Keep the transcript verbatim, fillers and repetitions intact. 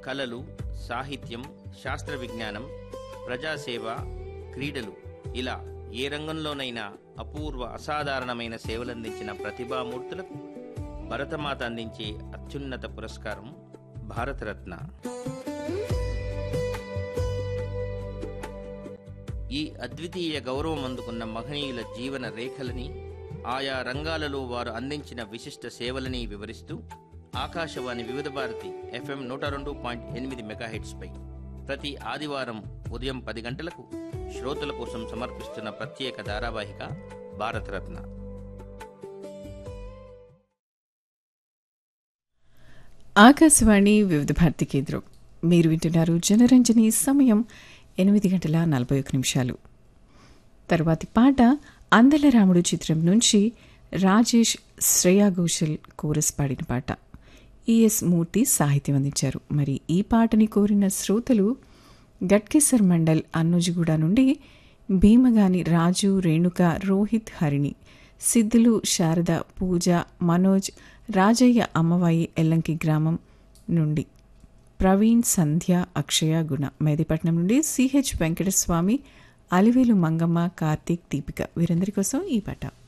కళలు, సాహిత్యం, శాస్త్ర విజ్ఞానం, ప్రజాసేవ, క్రీడలు ఇలా ఏ రంగంలోనైనా అపూర్వ అసాధారణమైన సేవలందించిన ప్రతిభామూర్తులకు భరతమాత అందించే అత్యున్నత పురస్కారం భారతరత్న. ఈ అద్వితీయ గౌరవం అందుకున్న మహనీయుల జీవన రేఖలని, ఆయా రంగాలలో వారు అందించిన విశిష్ట సేవలని వివరిస్తూ ఆకాశవాణి వివిధ భారతి ఎఫ్ఎం నూట రెండు పాయింట్ ఎనిమిది మెగాహెట్స్పై ప్రతి ఆదివారం ఉదయం పది గంటలకు శ్రోతల కోసం సమర్పిస్తున్న ప్రత్యేక ధారావాహిక భారతరత్న. ఆకాశవాణి వివిధ భారతి కేంద్రం. మీరు వింటున్నారు జనరంజని. సమయం ఎనిమిది గంటల నలభై ఒక నిమిషాలు. తరువాతి పాట అందల రాముడు చిత్రం నుంచి రాజేష్, శ్రేయా ఘోషల్ కోరస్ పాడిన పాట. ఈఎస్ మూర్తి సాహిత్యం అందించారు. మరి ఈ పాటని కోరిన శ్రోతలు గట్కేసర్ మండల్ అన్నోజిగూడ నుండి భీమగాని రాజు, రేణుక, రోహిత్, హరిణి, సిద్ధులు, శారద, పూజ, మనోజ్, రాజయ్య, అమ్మవాయి, ఎల్లంకి గ్రామం నుండి ప్రవీణ్, సంధ్య, అక్షయ, గుణ, మేదిపట్నం నుండి సిహెచ్ వెంకటస్వామి, అలివేలు మంగమ్మ, కార్తీక్, దీపిక వీరందరి కోసం ఈ పాట.